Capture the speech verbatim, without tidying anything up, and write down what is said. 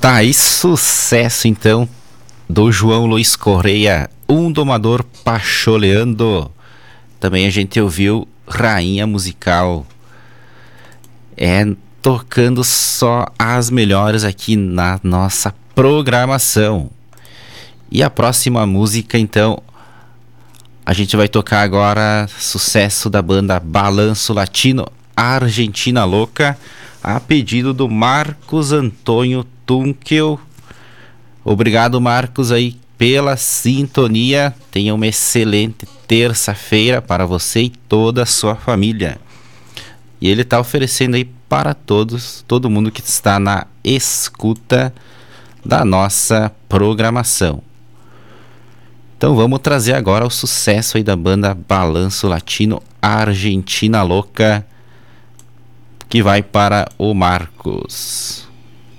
Tá aí, sucesso então do João Luiz Correia, Um Domador Pacholeando. Também a gente ouviu Rainha Musical. É, tocando só as melhores aqui na nossa programação. E a próxima música, então, a gente vai tocar agora sucesso da banda Balanço Latino, Argentina Louca, a pedido do Marcos Antônio Tunkel. Obrigado, Marcos, aí pela sintonia. Tenha uma excelente terça-feira para você e toda a sua família. E ele está oferecendo aí para todos, todo mundo que está na escuta da nossa programação. Então vamos trazer agora o sucesso aí da banda Balanço Latino, Argentina Louca, que vai para o Marcos.